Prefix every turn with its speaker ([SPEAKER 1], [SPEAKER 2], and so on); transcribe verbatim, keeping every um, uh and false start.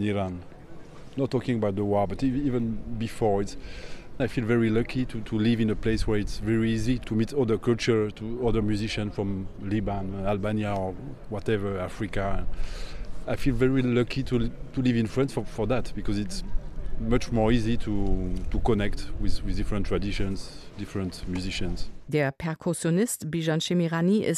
[SPEAKER 1] Iran. Not talking about the war, but ev- even before, it's, I feel very lucky to, to live in a place where it's very easy to meet other culture, to other musicians from Lebanon, Albania, or whatever, Africa. I feel very lucky to to live in France for, for that, because it's much more easy to, to connect with, with different traditions, different musicians.
[SPEAKER 2] Der Perkussionist Bijan Shemirani ist